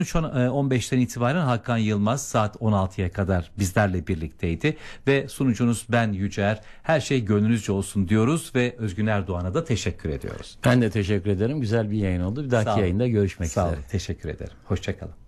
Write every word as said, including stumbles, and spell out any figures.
on beşten itibaren Hakan Yılmaz saat on altıya kadar bizlerle birlikteydi ve sunucunuz ben Yücer. Her şey gönlünüzce olsun diyoruz ve Özgün Erdoğan'a da teşekkür ediyoruz. Ben de teşekkür ederim. Güzel bir yayın oldu. Bir dahaki yayında görüşmek Sağ üzere. olun. Teşekkür ederim. Hoşça kalın.